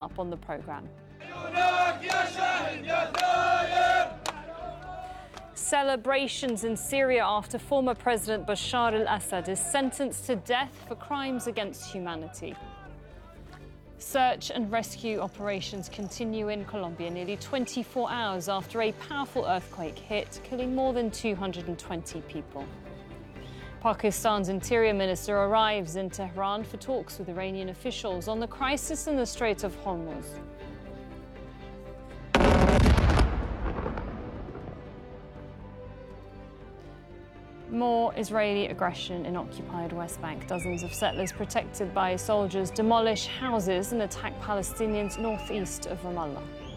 up on the programme. Celebrations in Syria after former President Bashar al-Assad is sentenced to death for crimes against humanity. Search and rescue operations continue in Colombia nearly 24 hours after a powerful earthquake hit, killing more than 220 people. Pakistan's Interior Minister arrives in Tehran for talks with Iranian officials on the crisis in the Strait of Hormuz. More Israeli aggression in occupied West Bank. Dozens of settlers protected by soldiers demolish houses and attack Palestinians northeast of Ramallah.